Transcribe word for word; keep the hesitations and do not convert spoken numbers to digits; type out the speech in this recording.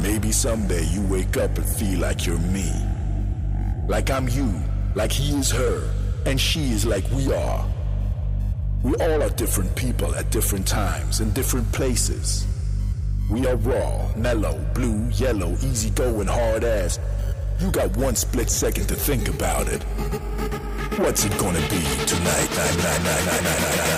Maybe someday you wake up and feel like you're me. Like I'm you, like he is her, and she is like we are. We all are different people at different times in different places. We are raw, mellow, blue, yellow, easygoing, hard ass. You got one split second to think about it. What's it gonna be tonight? Night, night, night, night, night, night, night.